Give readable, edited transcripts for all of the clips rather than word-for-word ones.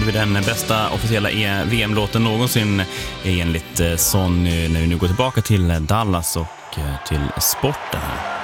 hade vi den bästa officiella VM-låten någonsin enligt Son när vi nu går tillbaka till Dallas och till sporten här.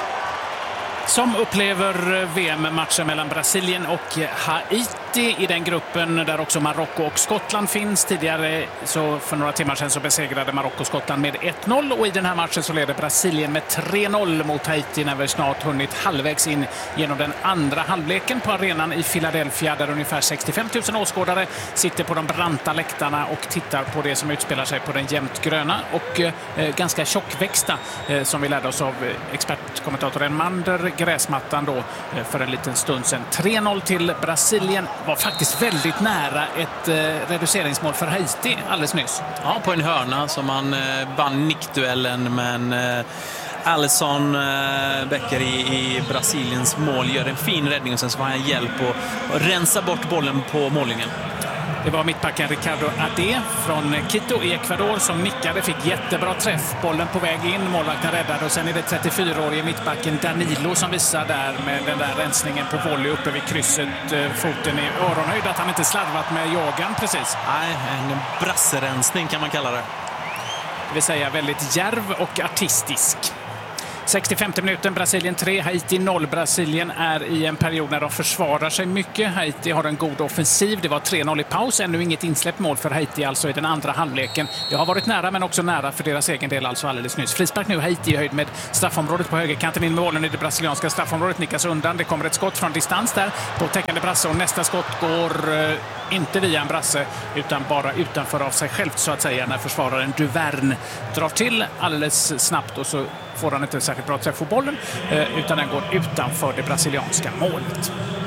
Som upplever VM-matchen mellan Brasilien och Haiti i den gruppen där också Marocko och Skottland finns. Tidigare så för några timmar sedan så besegrade Marocko Skottland med 1-0 och i den här matchen så leder Brasilien med 3-0 mot Haiti när vi snart hunnit halvvägs in genom den andra halvleken på arenan i Philadelphia där ungefär 65 000 åskådare sitter på de branta läktarna och tittar på det som utspelar sig på den jämnt gröna och ganska tjockväxta som vi lärde oss av expertkommentatorn Mander gräsmattan då för en liten stund sedan. 3-0 till Brasilien var faktiskt väldigt nära ett reduceringsmål för Haiti alldeles nyss. Ja, på en hörna som man vann nickduellen, men Alisson Becker i Brasiliens mål gör en fin räddning och sen så får han hjälp att rensa bort bollen på mållinjen. Det var mittbacken Ricardo Ade från Quito i Ecuador som nickade, fick jättebra träff. Bollen på väg in, målvakten räddade och sen är det 34-årige mittbacken Danilo som visar där med den där rensningen på volley uppe vid krysset, foten i öronhöjd, att han inte slarvat med yogan precis. Nej, en brasserensning kan man kalla det. Det vill säga väldigt djärv och artistisk. 65 minuten, Brasilien 3, Haiti 0. Brasilien är i en period när de försvarar sig mycket. Haiti har en god offensiv. Det var 3-0 i paus. Ännu inget insläppt mål för Haiti alltså i den andra halvleken. Det har varit nära men också nära för deras egen del alltså alldeles nyss. Frispark nu, Haiti i höjd med straffområdet på högerkanten in med bollen i det brasilianska straffområdet. Nickas undan. Det kommer ett skott från distans där på täckande brasse och nästa skott går inte via en brasse utan bara utanför av sig självt så att säga när försvararen Duvern drar till alldeles snabbt och så får han inte särskilt bra träff på bollen utan den går utanför det brasilianska målet.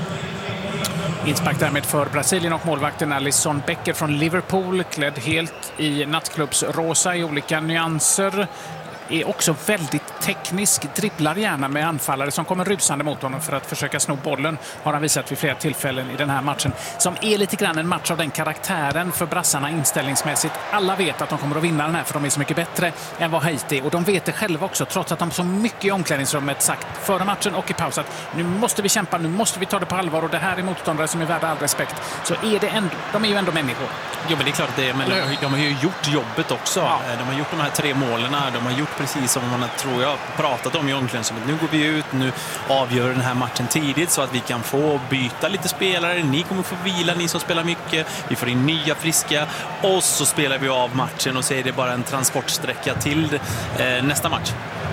Inspark därmed för Brasilien och målvakten Alisson Becker från Liverpool, klädd helt i nattklubbsrosa i olika nyanser. Är också väldigt teknisk, dribblar gärna med anfallare som kommer rusande mot honom för att försöka sno bollen, har han visat vid flera tillfällen i den här matchen. Som är lite grann en match av den karaktären för brassarna inställningsmässigt. Alla vet att de kommer att vinna den här för de är så mycket bättre än vad Haiti, och de vet det själva också trots att de så mycket i omklädningsrummet sagt före matchen och i paus att nu måste vi kämpa, nu måste vi ta det på allvar och det här är motståndare som är värda all respekt. Så är det ändå, de är ju ändå människor. Jo, men det är klart det är, men de har ju gjort jobbet också. Ja. De har gjort de här 3 målen, de har gjort precis som man tror jag pratat om i omklädningsrummet. Nu går vi ut, nu avgör den här matchen tidigt så att vi kan få byta lite spelare. Ni kommer få vila, ni som spelar mycket. Vi får in nya friska och så spelar vi av matchen och så är det bara en transportsträcka till nästa match.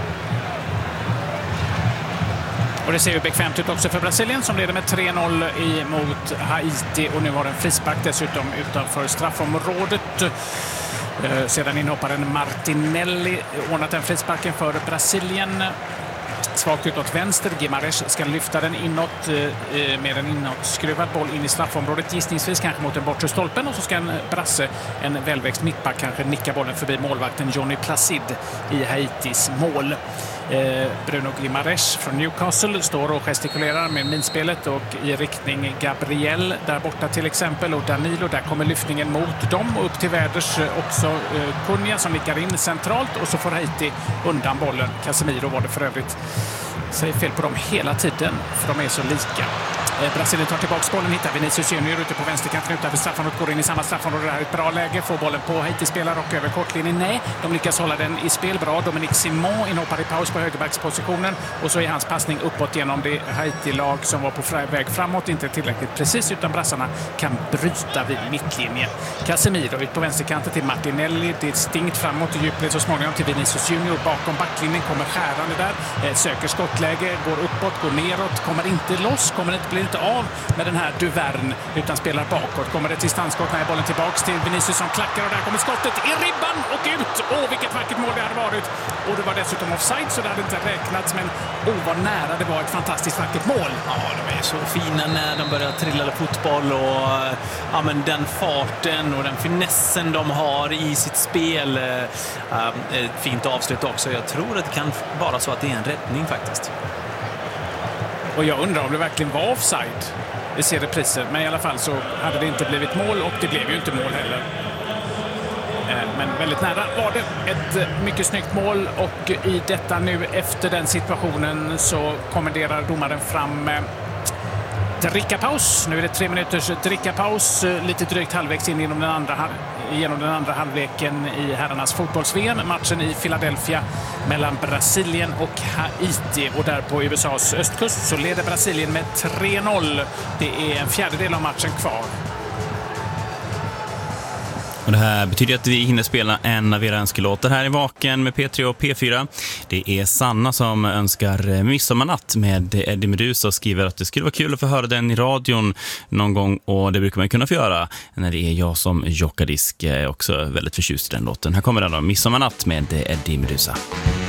Och det ser ju bekvämt ut också för Brasilien som leder med 3-0 mot Haiti och nu har en frispark dessutom utanför straffområdet. Sedan inhopparen Martinelli ordnat den frisparken för Brasilien. Svagt utåt vänster. Guimarães ska lyfta den inåt med en inåtskruvad boll in i straffområdet. Gissningsvis kanske mot den bortre stolpen. Och så ska en brasse, en välväxt mittback, kanske nicka bollen förbi målvakten Johnny Placide i Haitis mål. Bruno Guimarães från Newcastle står och gestikulerar med minspelet och i riktning Gabriel där borta till exempel och Danilo, där kommer lyftningen mot dem och upp till väders också Cunha som nickar in centralt och så får Haiti undan bollen. Casemiro var det för övrigt. Säger fel på dem hela tiden för de är så lika. Brasilien tar tillbaka bollen, hittar Vinicius Junior ute på vänsterkanten utanför straffområdet, går in i samma straffområde. Det här är ett bra läge, får bollen på Haiti-spelare och över kortlinjen. Nej, de lyckas hålla den i spel bra. Dominic Simon inhoppar i paus på högerbackspositionen och så är hans passning uppåt genom det Haiti-lag som var på väg framåt inte tillräckligt precis utan brassarna kan bryta vid mittlinjen. Casemiro ut på vänsterkanten till Martinelli, distinkt framåt i djupled så småningom till Vinicius Junior bakom backlinjen, kommer skärande där, söker skottläge, går uppåt, går neråt, kommer inte loss, kommer inte bli av med den här Duvern utan spelar bakåt. Kommer det till distansskott när bollen tillbaks till Vinicius som klackar och där kommer skottet i ribban och ut. Vilket vackert mål det hade varit. Och det var dessutom offside så det hade inte räknats, men vad nära det var ett fantastiskt vackert mål. Ja, de är så fina när de börjar trilla fotboll och ja, men den farten och den finessen de har i sitt spel. Ett fint avslut också. Jag tror att det kan vara så att det är en räddning faktiskt. Och jag undrar om det verkligen var offside. Vi ser repriser, men i alla fall så hade det inte blivit mål och det blev ju inte mål heller. Men väldigt nära var det ett mycket snyggt mål och i detta nu efter den situationen så kommenderar domaren fram drickapaus. Nu är det 3 minuters drickapaus. Lite drygt halvvägs in genom den andra halvleken i herrarnas fotbolls-VM. Matchen i Philadelphia mellan Brasilien och Haiti. Och där på USAs östkust så leder Brasilien med 3-0. Det är en fjärdedel av matchen kvar. Och det här betyder att vi hinner spela en av era önskelåtar här i Vaken med P3 och P4. Det är Sanna som önskar Midsommarnatt med Eddie Meduza och skriver att det skulle vara kul att få höra den i radion någon gång, och det brukar man kunna få göra när det är jag som jockadisk. Jag är också väldigt förtjust i den låten. Här kommer den då, Midsommarnatt med Eddie Meduza.